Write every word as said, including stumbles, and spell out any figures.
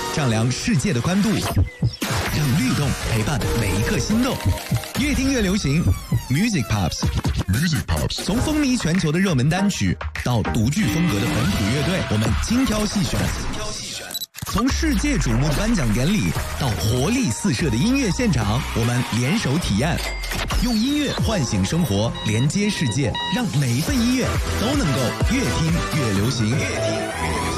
丈量世界的宽度，让律动陪伴每一颗心动。越听越流行 ，Music Pops。Music Pops， 从风靡全球的热门单曲到独具风格的本土乐队，我们精挑细选。从世界瞩目的颁奖典礼到活力四射的音乐现场，我们联手体验，用音乐唤醒生活，连接世界，让每一份音乐都能够越听越流行。越听越流行。